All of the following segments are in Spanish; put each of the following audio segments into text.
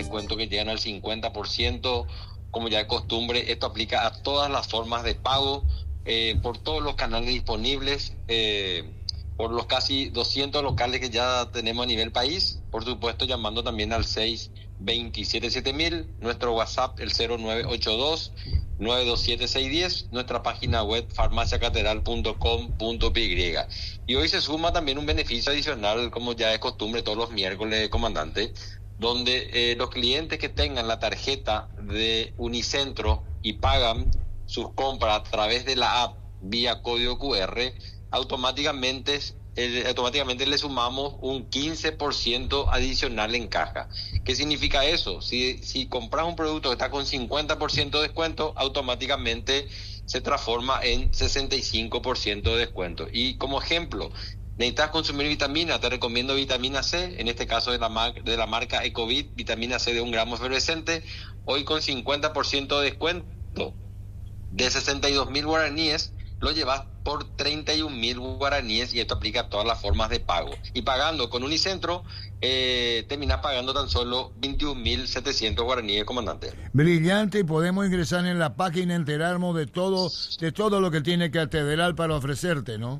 descuentos que llegan al 50%, como ya es costumbre. Esto aplica a todas las formas de pago, por todos los canales disponibles, por los casi 200 locales que ya tenemos a nivel país. Por supuesto, llamando también al 627-7000, nuestro WhatsApp el 0982-927-610, nuestra página web farmaciacatedral.com.py. Y hoy se suma también un beneficio adicional, como ya es costumbre todos los miércoles, comandante, donde los clientes que tengan la tarjeta de Unicentro y pagan sus compras a través de la app vía código QR, automáticamente le sumamos un 15% adicional en caja. ¿Qué significa eso? Si compras un producto que está con 50% de descuento, automáticamente se transforma en 65% de descuento. Y como ejemplo, necesitas consumir vitamina, te recomiendo vitamina C, en este caso de la marca Ecovit, vitamina C de 1 gramo efervescente, hoy con 50% de descuento de 62.000 guaraníes, lo llevas por 31.000 guaraníes, y esto aplica a todas las formas de pago. Y pagando con Unicentro, terminas pagando tan solo 21.700 guaraníes, comandante. Brillante, y podemos ingresar en la página, enterarnos de todo lo que tiene Catedral para ofrecerte, ¿no?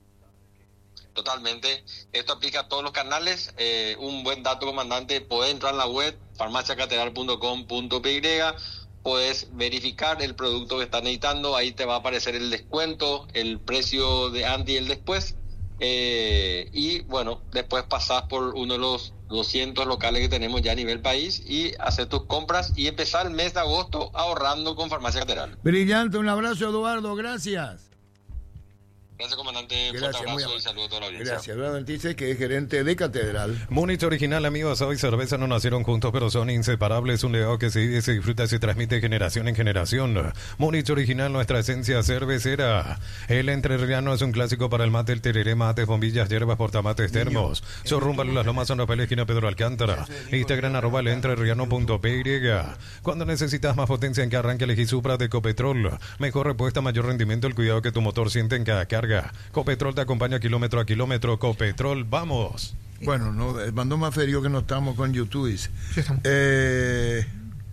Totalmente, esto aplica a todos los canales. Un buen dato, comandante, podés entrar en la web farmaciacatedral.com.py, puedes verificar el producto que estás necesitando, ahí te va a aparecer el descuento, el precio de antes y el después, y bueno, después pasás por uno de los 200 locales que tenemos ya a nivel país y hacer tus compras y empezar el mes de agosto ahorrando con Farmacia Catedral. Brillante, un abrazo, Eduardo, gracias. Gracias, comandante. Fuerte abrazo y saludo a toda la audiencia. Gracias. Eduardo Antice, que es gerente de Catedral. Múnich Original, amigos. Hoy cerveza no nacieron juntos, pero son inseparables. Un legado que se vive, se disfruta y se transmite de generación en generación. Múnich Original, nuestra esencia cervecera. El entrerriano es un clásico para el mate, el tereré, mates, bombillas, hierbas, portamates, termos. Sorrúmbalo, Las Lomas, San Rafael, esquina Pedro Alcántara. Instagram, @elentrerriano.py. Cuando necesitas más potencia en que arranque, elegí Supra de Copetrol. Mejor respuesta, mayor rendimiento, el cuidado que tu motor siente en cada carga. Copetrol te acompaña kilómetro a kilómetro. Copetrol, vamos. Bueno, no, mandó más ferido que no estamos con YouTube. Sí, estamos. En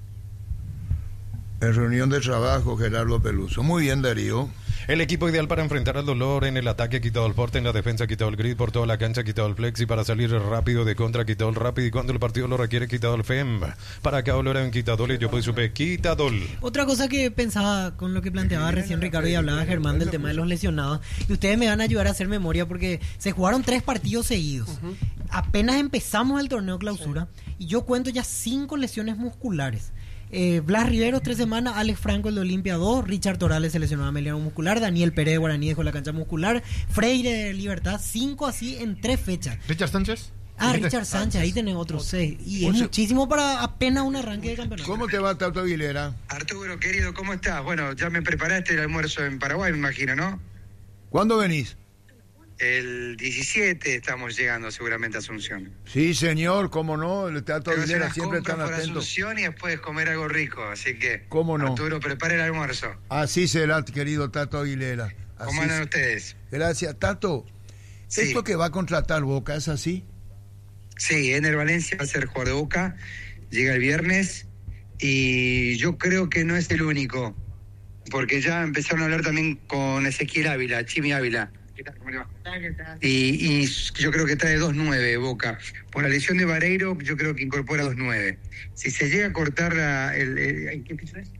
reunión de trabajo, Gerardo Peluso. Muy bien, Darío. El equipo ideal para enfrentar al dolor: en el ataque, quitado el porte; en la defensa, quitado el grid; por toda la cancha, quitado el flexi; para salir rápido de contra, quitado el rápido; y cuando el partido lo requiere, quitado el FEM. Para cada dolor hay un quitadol, y yo pues supe quitadol. Otra cosa que pensaba con lo que planteaba recién Ricardo y hablaba Germán del tema de los lesionados, y ustedes me van a ayudar a hacer memoria porque se jugaron 3 partidos seguidos. Apenas empezamos el torneo clausura, y yo cuento ya 5 lesiones musculares. Blas Riveros 3 semanas, Alex Franco el de Olimpia 2, Richard Torales se lesionó a mediano muscular, Daniel Pérez de Guaraní dejó la cancha muscular, Freire de Libertad, 5 así en 3 fechas. ¿Richard Sánchez? Richard Sánchez, ahí tenés otros 6. Y es muchísimo para apenas un arranque de campeonato. ¿Cómo te va, Tato Aguilera? Arturo, querido, ¿cómo estás? Bueno, ya me preparaste el almuerzo en Paraguay, me imagino, ¿no? ¿Cuándo venís? El 17 estamos llegando seguramente a Asunción. Sí, señor, cómo no, el Tato Aguilera siempre están atentos. Asunción y después comer algo rico, así que... ¿Cómo no? Arturo, prepare el almuerzo. Así será, querido Tato Aguilera. Así ¿Cómo andan ustedes? Gracias. Tato, sí. ¿Esto que va a contratar Boca es así? Sí, Ener Valencia va a ser jugador de Boca, llega el viernes, y yo creo que no es el único, porque ya empezaron a hablar también con Ezequiel Ávila, Chimi Ávila. ¿Qué tal? ¿Cómo le va? Y yo creo que trae 2-9 Boca. Por la lesión de Vareiro, yo creo que incorpora 2-9. Si se llega a cortar ¿qué piso es?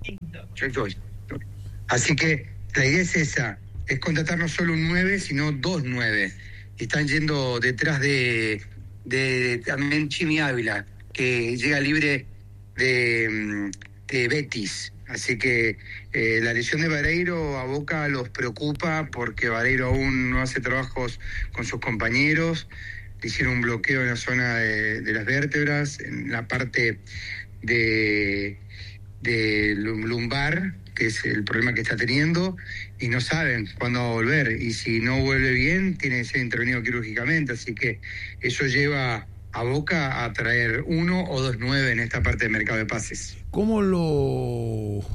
Así que la idea es esa, es contratar no solo un 9, sino 2-9. Están yendo detrás de también Chimi Ávila, que llega libre de Betis. Así que la lesión de Vareiro a Boca los preocupa porque Vareiro aún no hace trabajos con sus compañeros. Le hicieron un bloqueo en la zona de las vértebras, en la parte de lumbar, que es el problema que está teniendo, y no saben cuándo va a volver. Y si no vuelve bien, tiene que ser intervenido quirúrgicamente. Así que eso lleva a Boca a traer 1 o 2-9 en esta parte del mercado de pases. ¿Cómo lo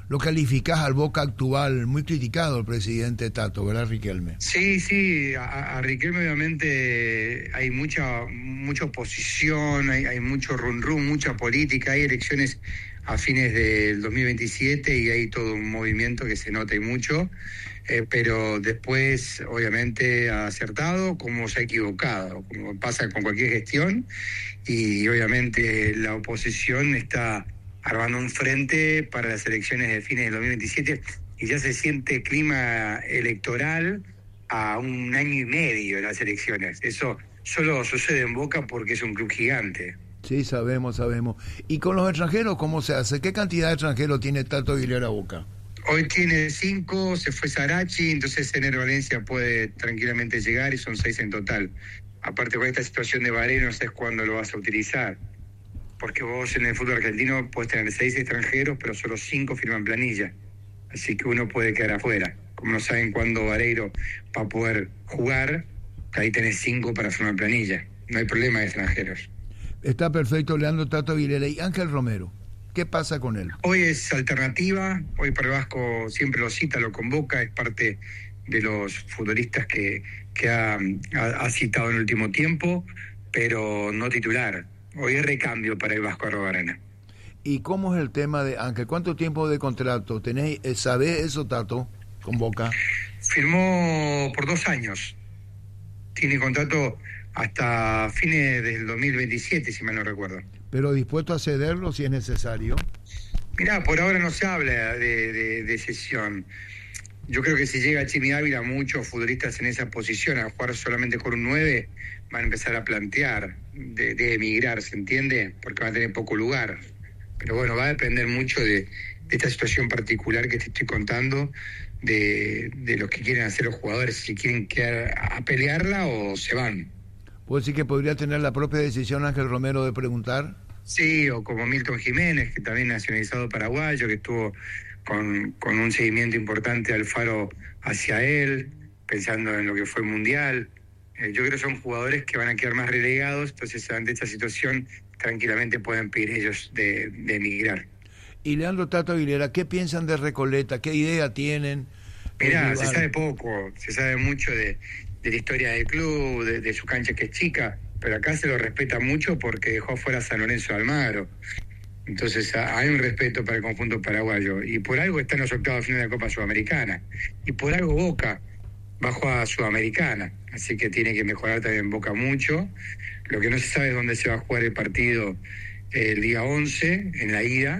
lo calificás al Boca actual, muy criticado el presidente Tato, ¿verdad, Riquelme? Sí, a Riquelme obviamente hay mucha oposición, hay mucho run, mucha política, hay elecciones a fines del 2027 y hay todo un movimiento que se nota y mucho, pero después obviamente ha acertado como se ha equivocado, como pasa con cualquier gestión, y obviamente la oposición está armando un frente para las elecciones de fines del 2027 y ya se siente clima electoral a un año y medio de las elecciones. Eso solo sucede en Boca porque es un club gigante. Sí, sabemos. ¿Y con los extranjeros cómo se hace? ¿Qué cantidad de extranjeros tiene Tato Aguilera Boca? Hoy tiene 5, se fue Sarachi, entonces Ener Valencia puede tranquilamente llegar y son 6 en total. Aparte, con esta situación de Varela no sabes cuándo lo vas a utilizar, porque vos en el fútbol argentino puedes tener 6 extranjeros, pero solo 5 firman planilla, así que uno puede quedar afuera. Como no saben cuándo Vareiro va a poder jugar, ahí tenés 5 para firmar planilla, no hay problema de extranjeros. Está perfecto, Leandro Tato Aguilera. ¿Y Ángel Romero? ¿Qué pasa con él? Hoy es alternativa, hoy para el Vasco siempre lo cita, lo convoca, es parte de los futbolistas que ha citado en el último tiempo, pero no titular. Hoy es recambio para el Vasco Arrobarena. ¿Y cómo es el tema de Ángel? ¿Cuánto tiempo de contrato? ¿Sabés eso, Tato, con Boca? Firmó por 2 años. Tiene contrato hasta fines del 2027, si mal no recuerdo. ¿Pero dispuesto a cederlo si es necesario? Mirá, por ahora no se habla de cesión. Yo creo que si llega Chimi Ávila, muchos futbolistas en esa posición, a jugar solamente con un 9, van a empezar a plantear de emigrar, ¿se entiende? Porque van a tener poco lugar. Pero bueno, va a depender mucho de esta situación particular que te estoy contando, de lo que quieren hacer los jugadores, si quieren quedar a pelearla o se van. ¿Puedo decir que podría tener la propia decisión Ángel Romero de preguntar? Sí, o como Milton Jiménez, que también nacionalizado paraguayo, que estuvo con un seguimiento importante al Faro hacia él, pensando en lo que fue el Mundial. Yo creo que son jugadores que van a quedar más relegados, entonces ante esta situación tranquilamente pueden pedir ellos de emigrar. Y Leandro Tato Aguilera, ¿qué piensan de Recoleta? ¿Qué idea tienen? Mirá, se sabe poco, se sabe mucho de la historia del club, de su cancha que es chica, pero acá se lo respeta mucho porque dejó fuera a San Lorenzo de Almagro. Entonces hay un respeto para el conjunto paraguayo, y por algo está en los octavos de final de la Copa Sudamericana, y por algo Boca bajó a Sudamericana, así que tiene que mejorar también Boca mucho. Lo que no se sabe es dónde se va a jugar el partido el día 11, en la ida.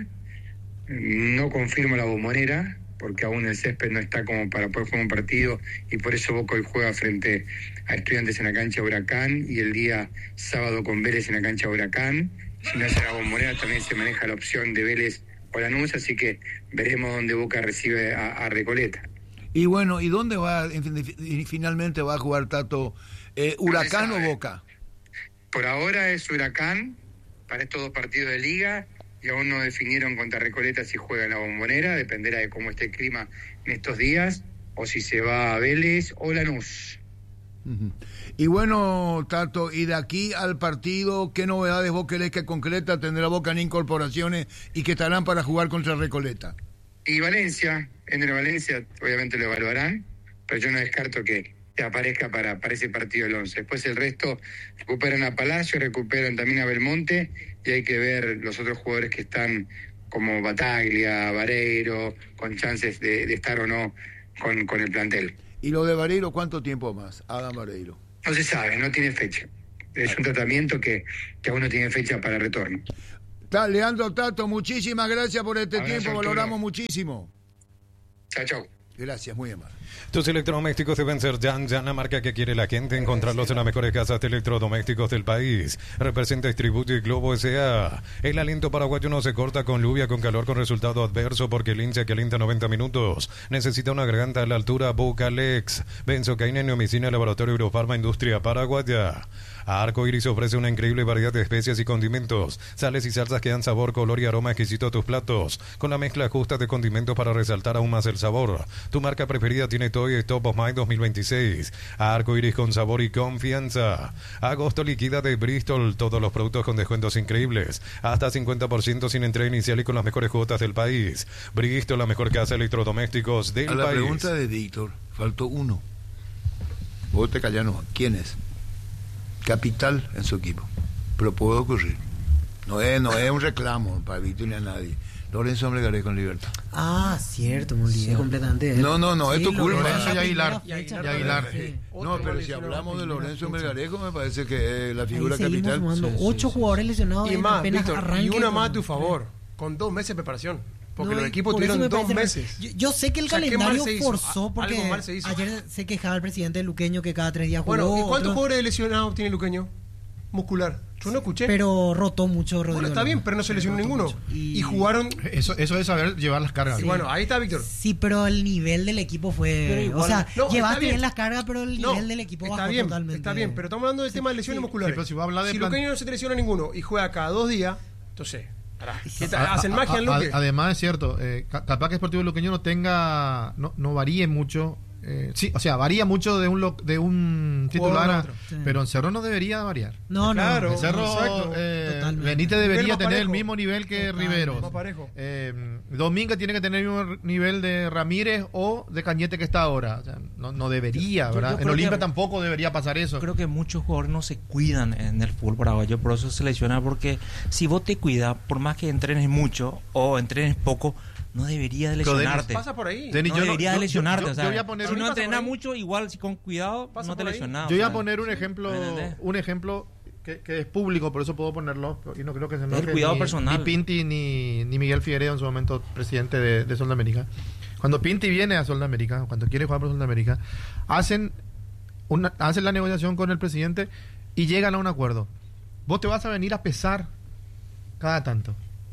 No confirmo la Bombonera, porque aún el césped no está como para poder jugar un partido, y por eso Boca hoy juega frente a Estudiantes en la cancha Huracán, y el día sábado con Vélez en la cancha Huracán. Si no hace la Bombonera también se maneja la opción de Vélez o Lanús, así que veremos dónde Boca recibe a Recoleta. Y bueno, ¿y dónde va finalmente va a jugar Tato? ¿Huracán o Boca? Por ahora es Huracán para estos 2 partidos de liga, y aún no definieron contra Recoleta si juega en la Bombonera, dependerá de cómo esté el clima en estos días, o si se va a Vélez o Lanús. Y bueno, Tato, y de aquí al partido, ¿qué novedades vos querés que concreta tendrá Boca en incorporaciones y que estarán para jugar contra Recoleta? Y Valencia, Ener Valencia, obviamente lo evaluarán, pero yo no descarto que aparezca para ese partido el 11. Después el resto recuperan a Palacio, recuperan también a Belmonte, y hay que ver los otros jugadores que están como Bataglia, Vareiro, con chances de estar o no con el plantel. ¿Y lo de Vareiro cuánto tiempo más, Adam Vareiro? No se sabe, no tiene fecha. Es un tratamiento que aún no tiene fecha para retorno. Leandro Tato, muchísimas gracias por este tiempo, Arturo. valoramos muchísimo. Chao. Gracias, muy amable. Tus electrodomésticos deben ser Yan, la marca que quiere la gente, encontrarlos en las mejores casas de electrodomésticos del país. Representa Distribuye Globo S.A. El aliento paraguayo no se corta con lluvia, con calor, con resultado adverso, porque el hincha que alienta 90 minutos necesita una garganta a la altura. Vocalex, benzocaína, neomicina, Laboratorio Eurofarma, Industria Paraguaya. Arco Iris ofrece una increíble variedad de especias y condimentos, sales y salsas que dan sabor, color y aroma exquisito a tus platos, con la mezcla justa de condimentos para resaltar aún más el sabor. Tu marca preferida tiene Toy Top of Mind 2026. Arco Iris con sabor y confianza. Agosto liquida de Bristol, todos los productos con descuentos increíbles, hasta 50% sin entrega inicial y con las mejores cuotas del país. Bristol, la mejor casa de electrodomésticos del país. A la pregunta de Víctor, faltó uno. Vos te callás, no. ¿Quién es? Capital en su equipo. Pero puede ocurrir. No es un reclamo para Víctor ni a nadie. Lorenzo Melgarejo con Libertad. Ah, cierto, me olvidé completamente de él. No, es tu culpa. Lorenzo y Aguilar. Sí. No, pero si hablamos de Lorenzo Melgarejo, me parece que la figura capital. 8 jugadores lesionados y más, apenas Víctor, arranque. y una más a tu favor, con 2 meses de preparación. Porque los equipos tuvieron 2 meses. Yo sé que el calendario forzó, porque algo mal se hizo. ayer se quejaba el presidente Luqueño que cada 3 días jugó. Bueno, ¿y cuántos jugadores lesionados tiene Luqueño? Muscular. Yo no escuché. Pero rotó mucho, Rodrigo. Bueno, está bien, pero no se lesionó ninguno. Y jugaron... Eso es saber llevar las cargas. Sí. Bueno, ahí está Víctor. Sí, pero el nivel del equipo fue... Igual, o sea, no, llevaste bien las cargas, pero el nivel del equipo está bajó bien, totalmente. Está bien, pero estamos hablando del tema de lesiones musculares. pero si vos hablas de si Luqueño no se te lesiona ninguno y juega cada 2 días, entonces... ¿Hacen magia en Luque? Además es cierto, capaz que Sportivo Luqueño no varíe mucho. Sí, o sea, varía mucho de un titular a otro, pero en Cerro no debería variar. No, claro, en Cerro Benítez debería tener el mismo nivel que Riveros. Domínguez tiene que tener el mismo nivel de Ramírez o de Cañete que está ahora. O sea, no debería, ¿verdad? En Olimpia tampoco debería pasar eso. Creo que muchos jugadores no se cuidan en el fútbol paraguayo, por eso se lesiona, porque si vos te cuidas, por más que entrenes mucho o entrenes poco, no debería de lesionarte. Pasa por ahí. No debería de lesionarte. Yo o sea, voy a poner si no un- entrenas mucho, igual si con cuidado Pasa no te por ahí. lesionas. Yo voy a poner un ejemplo, ¿entendés? que es público, por eso puedo ponerlo, y no creo que se El enoje cuidado personal. ni Pinti ni Miguel Figueiredo, en su momento presidente de Sol de América. Cuando Pinti viene a Sol de América, cuando quiere jugar por Sol de América, hacen la negociación con el presidente y llegan a un acuerdo. Vos te vas a venir a pesar cada tanto.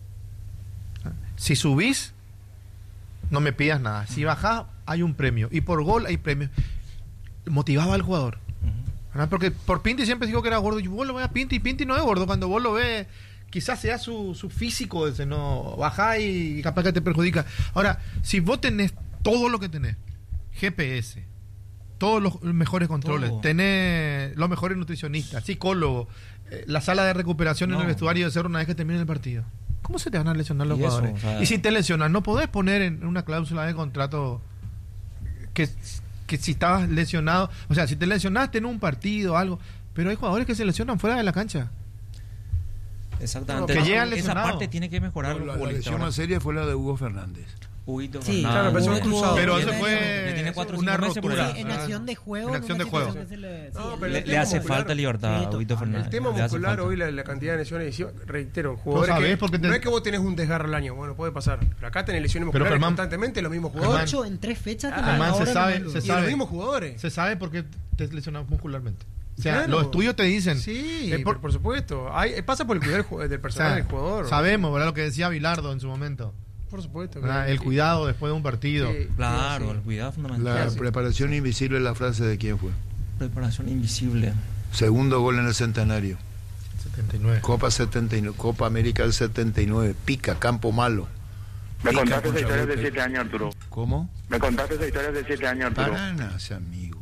Si subís, no me pidas nada. Si bajás, hay un premio. Y por gol hay premio. Motivaba al jugador. ¿Verdad? Porque por Pinti siempre dijo que era gordo. Y vos lo ves a Pinti, y Pinti no es gordo. Cuando vos lo ves, quizás sea su físico ese, no bajá y capaz que te perjudica. Ahora, si vos tenés todo lo que tenés, GPS, todos los mejores controles, Todo. tenés los mejores nutricionistas, psicólogos, la sala de recuperación en el vestuario de Cerro una vez que termine el partido. ¿Cómo se te van a lesionar los Y eso, jugadores? o sea, Y si te lesionan, no podés poner en una cláusula de contrato que si estabas lesionado, o sea, si te lesionaste en un partido o algo, pero hay jugadores que se lesionan fuera de la cancha. Exactamente. Que llegan Esa lesionados. parte tiene que mejorar los La futbolistas, lesión ¿verdad? más seria fue la de Hugo Fernández. Huguito Sí, Fernández. claro, pero eso es cruzado. Pero Tiene- eso fue tiene 4 o una 5 meses por rotura. ahí. En acción de juego. En acción de una juego. situación que No, sí, pero Le, el le tema hace muscular- falta libertad Sí, a Huguito Fernández. El tema Le hace muscular falta. hoy, la cantidad de lesiones, reitero, jugadores sabés que porque no es que vos tenés un desgarro al año, bueno, puede pasar. Pero acá tenés lesiones Pero, musculares Germán, constantemente, los mismos jugadores. 8 en 3 fechas. Ah, tenés Germán, ahora se sabe, nomás. se Y sabe. los mismos jugadores. Se sabe por qué te lesionas muscularmente. O sea, Claro. los estudios te dicen. Sí, por- por supuesto. Pasa por el cuidado del o personal sea, del jugador. sabemos, ¿verdad? Lo que decía Bilardo en su momento. Por supuesto. ¿Verdad? El cuidado después de un partido. Sí, Claro, sí. el cuidado es fundamental. La preparación invisible, la frase de quién fue. Preparación invisible. Segundo gol en el centenario. 79. Copa 79, Copa América del 79. Pica, campo malo. Me Pica contaste esa contra historia de Boca. 7 años, Arturo. ¿Cómo? Me contaste esa historia de 7 años, Arturo. Bananas, amigo.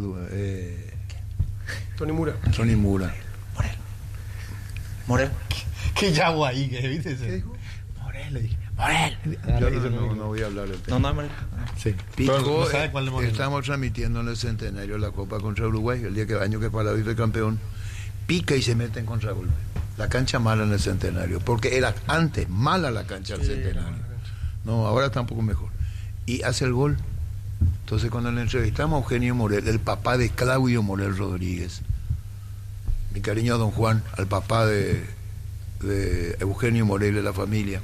Tony Mura. Tony Mura. Morel. Qué yagua ahí, que viste. ¿Qué dijo? Morel, le dije. Yo no voy a hablar del tema. No, Morel. Sí. Picó, Pero no sabe cuál de Morel. estamos transmitiendo en el centenario la Copa contra Uruguay, el año que Palau fue campeón. Pica y se mete en contragolpe. La cancha mala en el centenario, porque era antes mala la cancha del centenario. No, ahora está un poco mejor. Y hace el gol. Entonces cuando le entrevistamos a Eugenio Morel, el papá de Claudio Morel Rodríguez, mi cariño a don Juan, al papá de Eugenio Morel de la familia,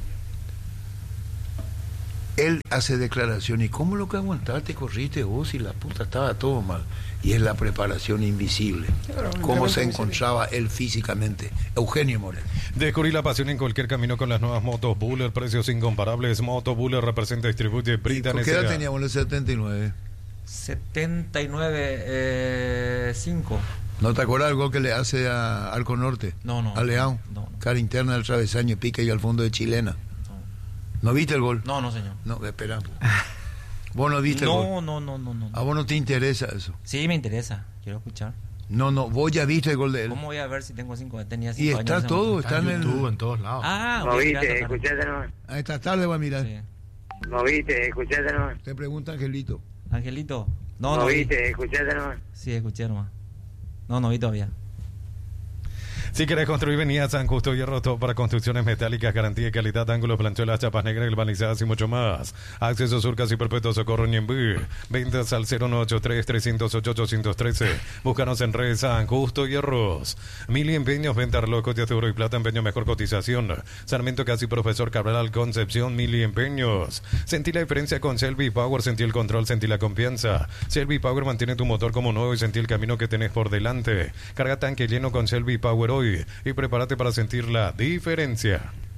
él hace declaración, ¿y cómo lo que aguantaste, corriste vos y la puta estaba todo mal? Y es la preparación invisible, Claro, cómo se invisible. encontraba él físicamente, Eugenio Morel. Descubrí la pasión en cualquier camino con las nuevas motos Buller, precios incomparables. Moto Buller representa y distribuye ¿Y Britan ¿Qué edad S.A. teníamos en el 79? 79, 5. ¿No te acuerdas del gol que le hace a Arco Norte? No. A Leao. No. Cara interna del travesaño, pica y al fondo de chilena. ¿No viste el gol? No, señor. No, espera. ¿Vos no viste el gol? No. ¿A vos no te interesa eso? Sí, me interesa. Quiero escuchar. No, vos ya viste el gol de él. ¿Cómo voy a ver si tengo 5? Tenía 5 Y años. está todo, está en YouTube, el... en todos lados. No ok, viste, gracias, escuchaste nomás. A esta tarde va a mirar. Sí. No viste, escuchaste nomás. Te pregunta Angelito. Angelito. No vi. viste, escuchaste nomás. Sí, escuché nomás. No vi todavía. Si querés construir, venía a San Justo Hierro, todo para construcciones metálicas, garantía y calidad, ángulos, planchuelas, chapas negras, galvanizadas y mucho más. Acceso Surcas y Perpetuo Socorro Ñembú. Ventas al 0983-308-813. Búscanos en redes San Justo Hierros. Mili Empeños, venta reloj, de oro y plata, empeño mejor cotización. Sarmiento Casi Profesor Cabral, Concepción, Mili Empeños. Sentí la diferencia con Selby Power, sentí el control, sentí la confianza. Selby Power mantiene tu motor como nuevo y sentí el camino que tenés por delante. Carga tanque lleno con Selby Power hoy y prepárate para sentir la diferencia.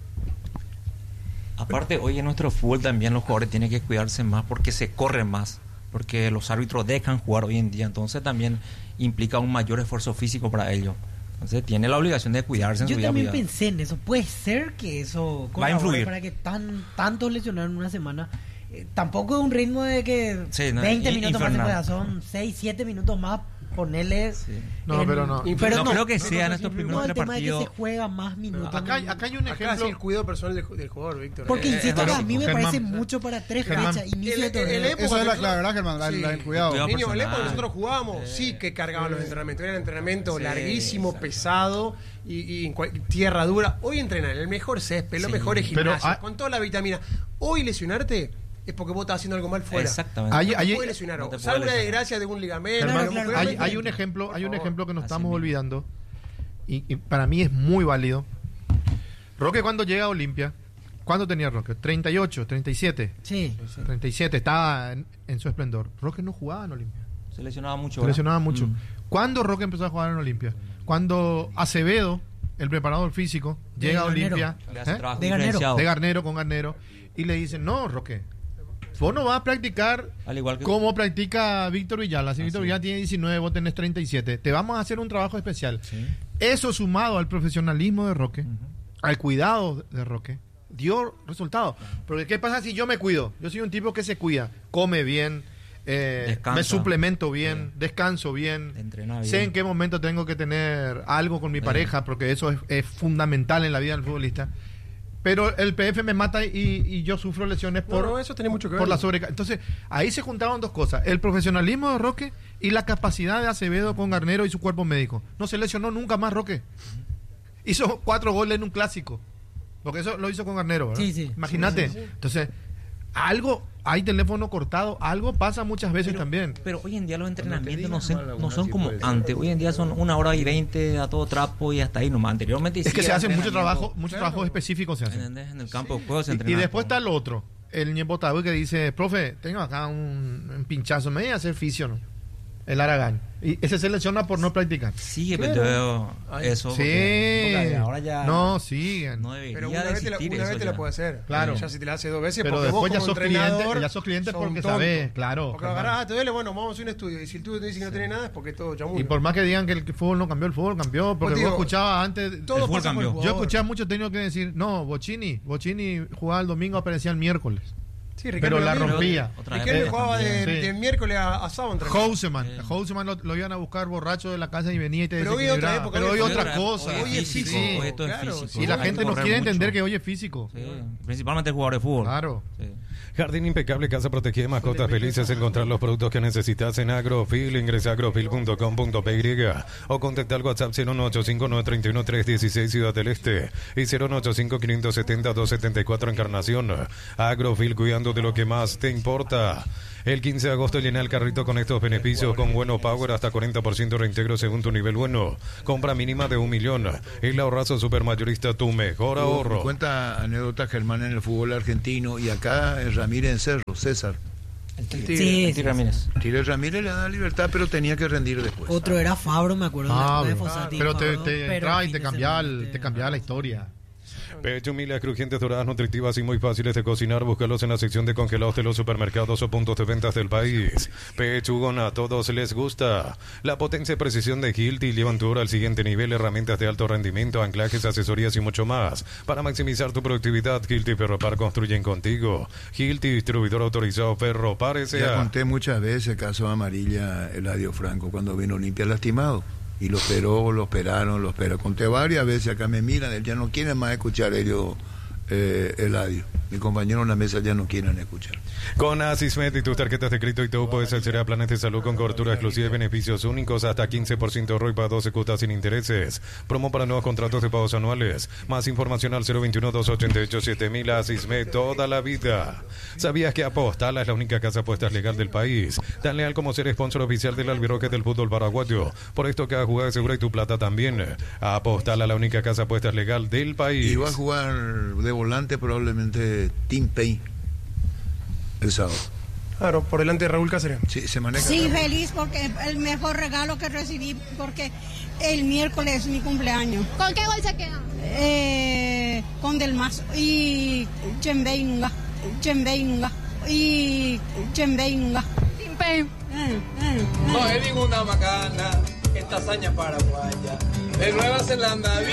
Aparte, hoy en nuestro fútbol también los jugadores tienen que cuidarse más porque se corren más, porque los árbitros dejan jugar hoy en día, entonces también implica un mayor esfuerzo físico para ellos. Entonces tiene la obligación de cuidarse en Yo su vida también privada. pensé en eso. Puede ser que eso Va a influir. para que tantos lesionaron en una semana. Tampoco es un ritmo de que Sí, no, 20 minutos más se infernal. pueda, son 6, 7 minutos más, ponerle. Sí. No, pero no. Pero No creo que sea en estos primeros el 3 tema de que se partidos. juega más minutos. Acá hay un Acá sí ejemplo. el cuidado personal del jugador, Víctor. Porque insisto, es que a mí me básico. parece Germán. mucho para 3 Germán. fechas, inicio de El torneo. época Eso es que la clave, ¿verdad, Germán? Sí. El cuidado. Cuidado. Niño, el época que personal. nosotros jugábamos, sí que cargaban los entrenamientos. Era un entrenamiento larguísimo, exacto. pesado y en tierra dura. Hoy entrenan el mejor césped, los mejores Pero gimnasios, con toda la vitamina. Hoy lesionarte es porque vos estás haciendo algo mal fuera. Exactamente. Hay- No te hay- puedes lesionar. no te puedes Salvo una lesionar. desgracia de un ligamento. Germán, Claro, hay un ejemplo que nos Así estamos mismo. olvidando y para mí es muy válido. Roque cuando llega a Olimpia, ¿cuándo tenía Roque? 38, 37. Sí. 37, estaba en su esplendor. Roque no jugaba en Olimpia. Se lesionaba mucho. Se ¿verdad? lesionaba mucho. Mm. ¿Cuándo Roque empezó a jugar en Olimpia? Cuando Acevedo, el preparador físico, De llega a Garnero. Olimpia, Le hace trabajo De Garnero. diferenciado. de Garnero con Garnero, y le dicen, no, Roque, vos no vas a practicar Al igual que como practica Víctor Villalba. Si Víctor Así Villalba es. tiene 19, vos tenés 37. Te vamos a hacer un trabajo especial. Sí. Eso sumado al profesionalismo de Roque, Ujú. al cuidado de Roque, dio resultado. Porque ¿qué pasa si yo me cuido? Yo soy un tipo que se cuida, come bien, Descansa. me suplemento bien, descanso bien, Entrena bien. sé en qué momento tengo que tener algo con mi pareja, porque eso es fundamental en la vida del futbolista. Pero el PF me mata y yo sufro lesiones por, No, eso tiene mucho que ver. por la sobrecarga. Entonces, ahí se juntaban dos cosas: el profesionalismo de Roque y la capacidad de Acevedo con Garnero y su cuerpo médico. No se lesionó nunca más Roque. Hizo 4 goles en un clásico. Porque eso lo hizo con Garnero, ¿verdad? Sí, sí. Imagínate. Sí, sí, sí. Entonces, algo, hay teléfono cortado, algo pasa muchas veces también. Pero hoy en día los entrenamientos digan no son, mal, no alguna son sí como puede ser. antes. Hoy en día son 1h20 a todo trapo y hasta ahí nomás. Anteriormente Es que sí se era hace mucho entrenamiento, trabajo específico se hace. ¿entendés? En el campo de juego se Y entrena. después está el otro, el Ñebotabu, que dice, profe, tengo acá un pinchazo, me voy a hacer fisio, ¿no? El Aragán. Y ese se lesiona por no practicar. Sigue, Claro. pero Ay, eso. Sí. porque ahora ya No, siguen. no debería Pero una de vez te la, existir una eso vez te la ya. puede hacer. Claro. Ya si te la hace 2 veces, Pero porque después vos ya como sos cliente, entrenador ya sos cliente sos porque un tonto. sabés, claro, Porque Germán. agarrás, te duele, bueno, vamos a hacer un estudio. Y si el estudio te dice que no tiene nada, es porque todo ya murió. Y por más que digan que el fútbol no cambió, el fútbol cambió. Porque Pues vos digo, escuchabas antes... todo el fútbol pasa por el cambió. Yo jugador. escuchaba a muchos técnicos que decir, no, Bocini jugaba el domingo, aparecía el miércoles. Sí, Pero la Riquelme rompía. Otra Riquelme vez jugaba también. de miércoles a sábado. entrenaba. Houseman lo iban a buscar borracho de la casa y venía y te Pero hoy es otra desequilibraba. época, Pero hoy hoy es otra otra- cosa. hoy es físico, Sí. hoy esto es claro, físico. sí. Y la Hay gente que no correr quiere mucho. entender que hoy es físico. Sí, principalmente el jugador de fútbol. Claro. Sí. Jardín impecable, casa protegida de mascotas felices. Encontrar los productos que necesitas en Agrofil. Ingresa a agrofil.com.py o contacta al WhatsApp 0185931-316 Ciudad del Este y 0185570-274 Encarnación. Agrofil, cuidando de lo que más te importa. El 15 de agosto llena el carrito con estos beneficios con Bueno Power, hasta 40% reintegro según tu nivel bueno. Compra mínima de 1 millón. El ahorrazo supermayorista, tu mejor ahorro. Cuenta anécdotas, Germán, en el fútbol argentino y acá Ramírez en Cerro, César. Sí, sí. Ramírez. Tigre Ramírez le da libertad, pero tenía que rendir después. Otro era Fabro, me acuerdo. Ah, de pero Fossati, pero Fabro, te pero entraba y fin te de cambiaba, semana te cambiaba la historia. Pecho Milas, crujientes, doradas, nutritivas y muy fáciles de cocinar. Búscalos en la sección de congelados de los supermercados o puntos de ventas del país. Pechugón, a todos les gusta. La potencia y precisión de Hilti llevan tu hora al siguiente nivel. Herramientas de alto rendimiento, anclajes, asesorías y mucho más. Para maximizar tu productividad, Hilti y Ferropar construyen contigo. Hilti, distribuidor autorizado Ferropar S.A. Ya conté muchas veces el caso de Amarilla, Eladio Franco, cuando vino Olimpia lastimado. Y lo operaron. Conté varias veces, acá me miran, él ya no quiere más escuchar ellos, Eladio. Mi compañero en la mesa ya no quieren escuchar. Con Asismed y tus tarjetas de crédito y todo puedes acceder a planes de salud con cobertura exclusiva y beneficios únicos, hasta 15% ROI para 12 cuotas sin intereses. Promo para nuevos contratos de pagos anuales. Más información al 021-288-7000. Asismed, toda la vida. ¿Sabías que Apostala es la única casa de apuestas legal del país? Tan leal como ser sponsor oficial del Albirroque del fútbol paraguayo. Por esto cada jugada es segura y tu plata también. Apostala, la única casa de apuestas legal del país. Y va a jugar de volante probablemente Tim Payne el sábado. Claro, por delante de Raúl Cáceres. Sí, se maneja. Sí, feliz porque el mejor regalo que recibí, porque el miércoles es mi cumpleaños. ¿Con qué gol se queda? Con Del Mazo y Chembeinunga. Timpe. No es ninguna macana esta hazaña paraguaya. De Nueva Zelanda.